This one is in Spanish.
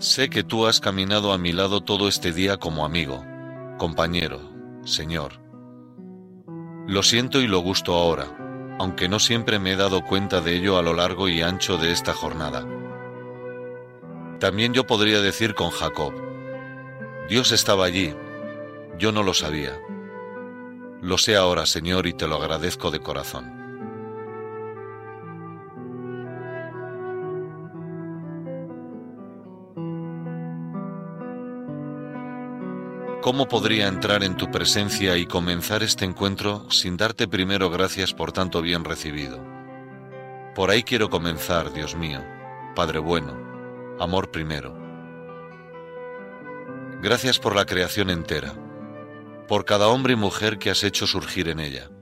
Sé que tú has caminado a mi lado todo este día como amigo, compañero, Señor. Lo siento y lo gusto ahora, aunque no siempre me he dado cuenta de ello a lo largo y ancho de esta jornada. También yo podría decir con Jacob, Dios estaba allí, yo no lo sabía. Lo sé ahora, Señor, y te lo agradezco de corazón. ¿Cómo podría entrar en tu presencia y comenzar este encuentro sin darte primero gracias por tanto bien recibido? Por ahí quiero comenzar, Dios mío, Padre bueno, amor primero. Gracias por la creación entera, por cada hombre y mujer que has hecho surgir en ella.